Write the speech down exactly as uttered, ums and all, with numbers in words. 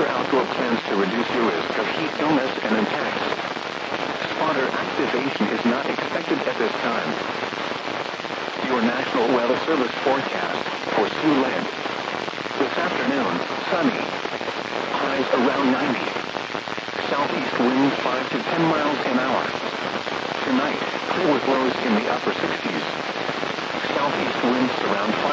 winter outdoor plans to reduce your risk of heat illness and impacts. Spotter activation is not expected at this time. Your National Weather Service forecast for Siouxland. This afternoon, sunny. Highs around ninety. Southeast winds five to ten miles an hour. Tonight, clear with lows in the upper sixties. Southeast winds around five.